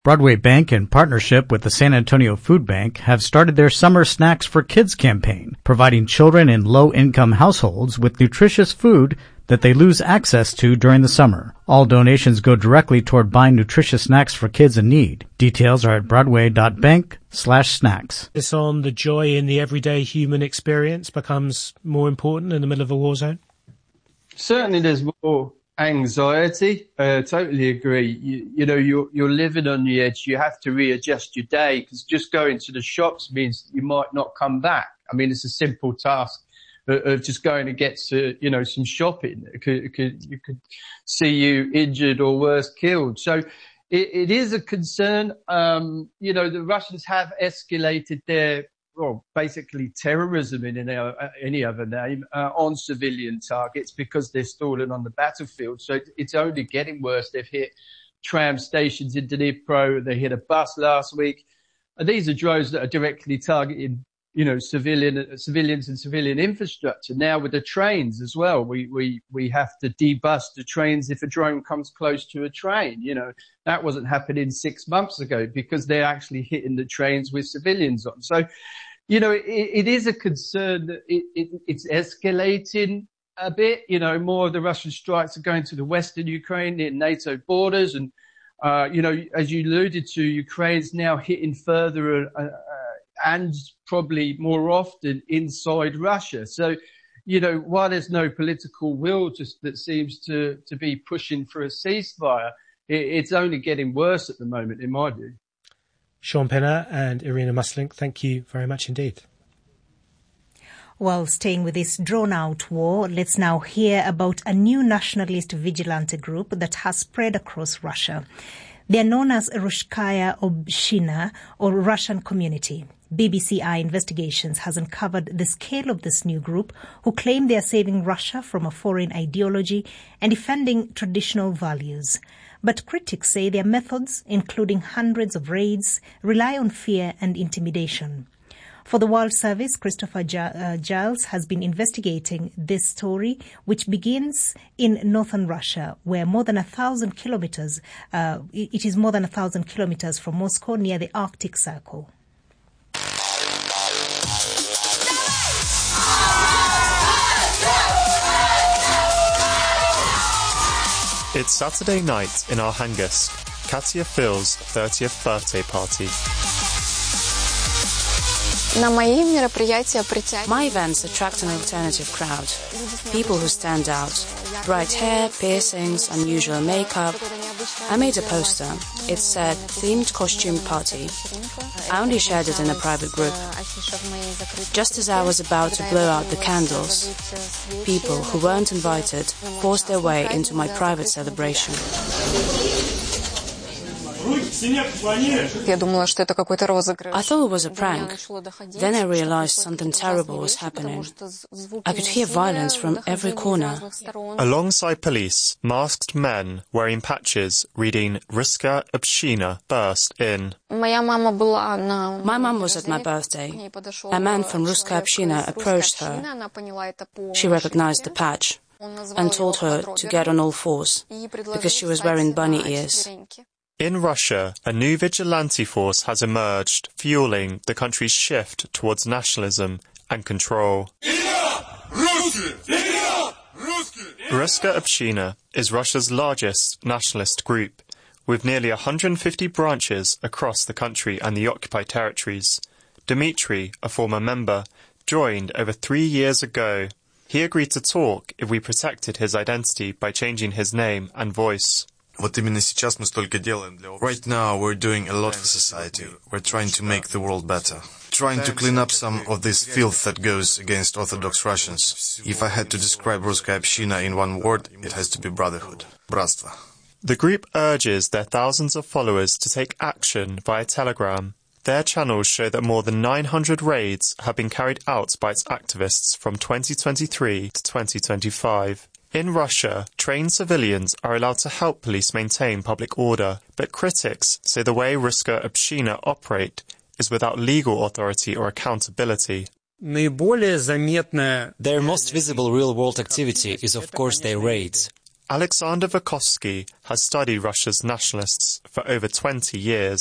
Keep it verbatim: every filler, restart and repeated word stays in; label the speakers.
Speaker 1: Broadway Bank, in partnership with the San Antonio Food Bank, have started their Summer Snacks for Kids campaign, providing children in low-income households with nutritious food that they lose access to during the summer. All donations go directly toward buying nutritious snacks for kids in need. Details are at broadway.bank slash snacks.
Speaker 2: This on the joy in the everyday human experience becomes more important in the middle of a war zone?
Speaker 3: Certainly there's more anxiety. Uh, totally agree. You, you know, you're, you're living on the edge. You have to readjust your day because just going to the shops means you might not come back. I mean, it's a simple task of, of just going to get to, you know, some shopping. It could, it could, you could see you injured or worse killed. So it, it is a concern. Um, you know, the Russians have escalated their well, basically terrorism in any, uh, any other name, uh, on civilian targets because they're stalling on the battlefield. So it's only getting worse. They've hit tram stations in Dnipro. They hit a bus last week. And these are drones that are directly targeting, you know, civilian, uh, civilians and civilian infrastructure. Now with the trains as well, we, we, we have to debus the trains if a drone comes close to a train. You know, that wasn't happening six months ago because they're actually hitting the trains with civilians on. So, you know, it, it is a concern that it, it, it's escalating a bit. You know, more of the Russian strikes are going to the western Ukraine near NATO borders. And, uh, you know, as you alluded to, Ukraine's now hitting further uh, uh, and probably more often inside Russia. So, you know, while there's no political will just that seems to, to be pushing for a ceasefire, it, it's only getting worse at the moment, in my view.
Speaker 2: Sean Penner and Irina Muslink, thank you very much indeed.
Speaker 4: Well, staying with this drawn-out war, let's now hear about a new nationalist vigilante group that has spread across Russia. They are known as Ruskaya Obshchina, or Russian Community. B B C I Investigations has uncovered the scale of this new group, who claim they are saving Russia from a foreign ideology and defending traditional values. But critics say their methods, including hundreds of raids, rely on fear and intimidation. For the World Service, Christopher Giles has been investigating this story, which begins in northern Russia, where more than a thousand kilometers, uh, it is more than a thousand kilometers from Moscow near the Arctic Circle.
Speaker 5: It's Saturday night in Arhangelsk, Katya Phil's thirtieth birthday party.
Speaker 6: My events attract an alternative crowd. People who stand out. Bright hair, piercings, unusual makeup. I made a poster. It said, themed costume party. I only shared it in a private group. Just as I was about to blow out the candles, people who weren't invited forced their way into my private celebration. I thought it was a prank. Then I realized something terrible was happening. I could hear violence from every corner.
Speaker 5: Alongside police, masked men wearing patches reading Ruskaya Obshchina burst in.
Speaker 6: My mum was at my birthday. A man from Ruskaya Obshchina approached her. She recognized the patch and told her to get on all fours because she was wearing bunny ears.
Speaker 5: In Russia, a new vigilante force has emerged, fueling the country's shift towards nationalism and control. Ruskaya Obshchina is Russia's largest nationalist group, with nearly one hundred fifty branches across the country and the occupied territories. Dmitry, a former member, joined over three years ago. He agreed to talk if we protected his identity by changing his name and voice.
Speaker 7: Right now we're doing a lot for society. We're trying to make the world better. Trying to clean up some of this filth that goes against Orthodox Russians. If I had to describe Ruskaya Obshchina in one word, it has to be brotherhood. Bratstvo.
Speaker 5: The group urges their thousands of followers to take action via Telegram. Their channels show that more than nine hundred raids have been carried out by its activists from twenty twenty-three to twenty twenty-five. In Russia, trained civilians are allowed to help police maintain public order, but critics say the way Ruskaya Obshchina operate is without legal authority or accountability.
Speaker 8: Their most visible real-world activity is, of course, their raids.
Speaker 5: Alexander Vukovsky has studied Russia's nationalists for over twenty years.